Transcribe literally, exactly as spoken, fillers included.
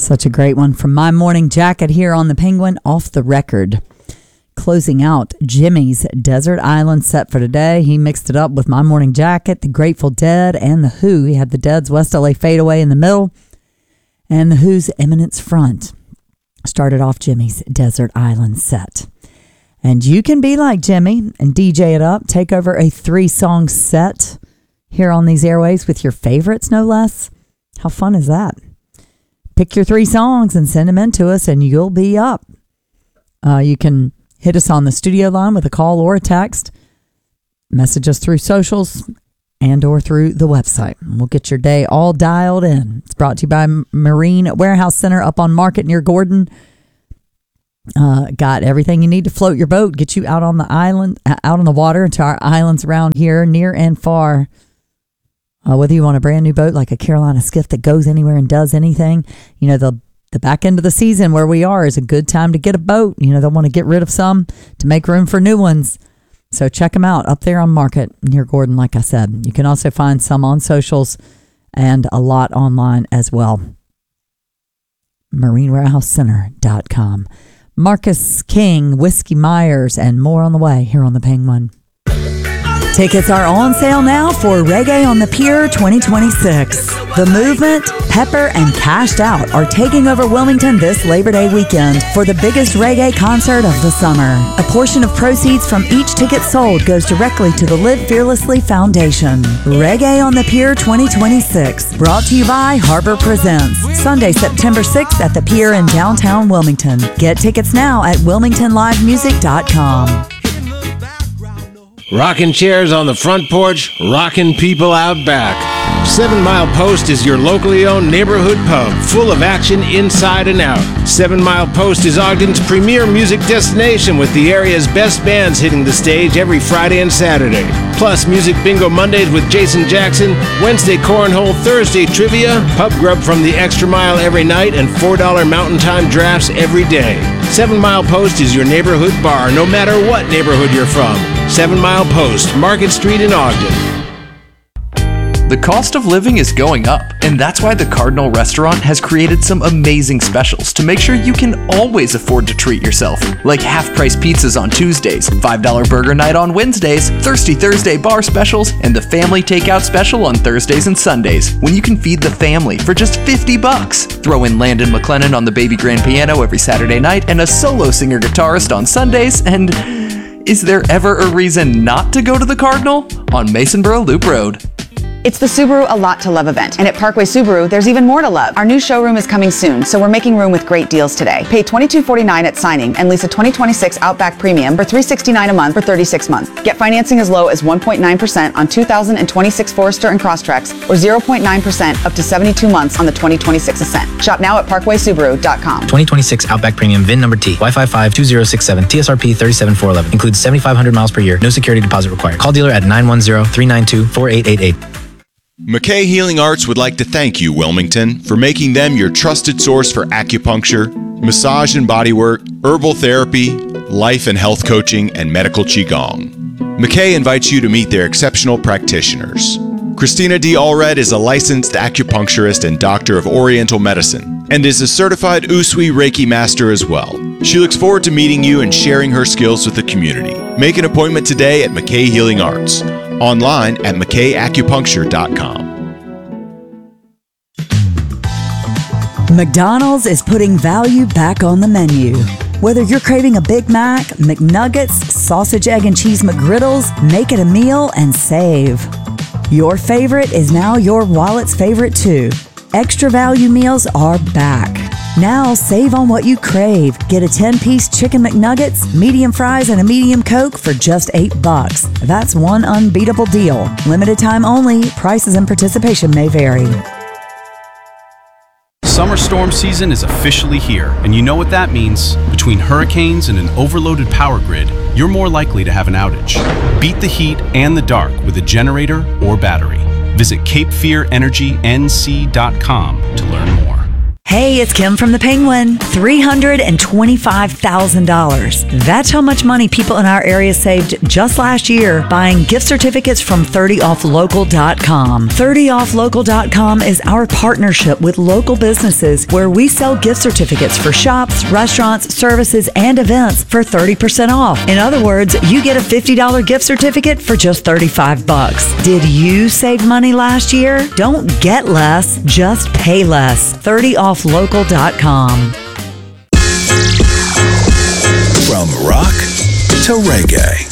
Such a great one from My Morning Jacket here on the Penguin, Off the Record. Closing out Jimmy's Desert Island set for today. He mixed it up with My Morning Jacket, The Grateful Dead, and The Who. He had the Dead's West L A Fadeaway in the middle and The Who's Eminence front. Started off Jimmy's Desert Island set. And you can be like Jimmy and D J it up. Take over a three-song set here on these airways with your favorites, no less. How fun is that? Pick your three songs and send them in to us, and you'll be up. Uh, you can hit us on the studio line with a call or a text. Message us through socials and or through the website. We'll get your day all dialed in. It's brought to you by Marine Warehouse Center up on Market near Gordon. Uh, got everything you need to float your boat, get you out on the island, out on the water, into our islands around here, near and far. Uh, whether you want a brand new boat like a Carolina Skiff that goes anywhere and does anything, you know, the the back end of the season where we are is a good time to get a boat. You know, they'll want to get rid of some to make room for new ones. So check them out up there on Market near Gordon, like I said. You can also find some on socials and a lot online as well. marine warehouse center dot com. Marcus King, Whiskey Myers, and more on the way here on the Penguin. Tickets are on sale now for Reggae on the Pier twenty twenty-six. The Movement, Pepper, and Cashed Out are taking over Wilmington this Labor Day weekend for the biggest reggae concert of the summer. A portion of proceeds from each ticket sold goes directly to the Live Fearlessly Foundation. Reggae on the Pier twenty twenty-six, brought to you by Harbor Presents. Sunday, September sixth at the Pier in downtown Wilmington. Get tickets now at wilmington live music dot com. Rocking chairs on the front porch, rocking people out back. Seven Mile Post is your locally owned neighborhood pub, full of action inside and out. Seven Mile Post is Ogden's premier music destination, with the area's best bands hitting the stage every Friday and Saturday. Plus, Music Bingo Mondays with Jason Jackson, Wednesday Cornhole, Thursday Trivia, pub grub from the Extra Mile every night, and four dollar Mountain Time drafts every day. Seven Mile Post is your neighborhood bar, no matter what neighborhood you're from. Seven Mile Post, Market Street in Ogden. The cost of living is going up, and that's why the Cardinal Restaurant has created some amazing specials to make sure you can always afford to treat yourself. Like half-price pizzas on Tuesdays, five dollar burger night on Wednesdays, Thirsty Thursday bar specials, and the family takeout special on Thursdays and Sundays, when you can feed the family for just fifty bucks. Throw in Landon McLennan on the baby grand piano every Saturday night, and a solo singer-guitarist on Sundays, and is there ever a reason not to go to the Cardinal? On Masonboro Loop Road. It's the Subaru A Lot to Love event, and at Parkway Subaru, there's even more to love. Our new showroom is coming soon, so we're making room with great deals today. Pay twenty-two forty-nine at signing and lease a twenty twenty-six Outback Premium for three hundred sixty-nine dollars a month for thirty-six months. Get financing as low as one point nine percent on two thousand twenty-six Forester and Crosstreks, or zero point nine percent up to seventy-two months on the twenty twenty-six Ascent. Shop now at parkway subaru dot com. twenty twenty-six Outback Premium, V I N number T, Y five five two zero six seven, T S R P three seven four one one. Includes seventy-five hundred miles per year. No security deposit required. Call dealer at nine one zero, three nine two, four eight eight eight. McKay Healing Arts would like to thank you, Wilmington, for making them your trusted source for acupuncture, massage and bodywork, herbal therapy, life and health coaching, and medical qigong. McKay invites you to meet their exceptional practitioners. Christina D. Allred is a licensed acupuncturist and doctor of Oriental medicine, and is a certified Usui Reiki master as well. She looks forward to meeting you and sharing her skills with the community. Make an appointment today at McKay Healing Arts. Online at mckay acupuncture dot com. McDonald's is putting value back on the menu. Whether you're craving a Big Mac, McNuggets, sausage, egg, and cheese McGriddles, make it a meal and save. Your favorite is now your wallet's favorite too. Extra value meals are back. Now save on what you crave. Get a ten-piece chicken McNuggets, medium fries, and a medium Coke for just eight bucks. That's one unbeatable deal. Limited time only. Prices and participation may vary. Summer storm season is officially here, and you know what that means. Between hurricanes and an overloaded power grid, you're more likely to have an outage. Beat the heat and the dark with a generator or battery. Visit cape fear energy n c dot com to learn more. Hey, it's Kim from the Penguin. three hundred twenty-five thousand dollars. That's how much money people in our area saved just last year buying gift certificates from thirty off local dot com. thirty off local dot com is our partnership with local businesses where we sell gift certificates for shops, restaurants, services, and events for thirty percent off. In other words, you get a fifty dollars gift certificate for just thirty-five bucks. Did you save money last year? Don't get less, just pay less. thirty off local dot com. From rock to reggae.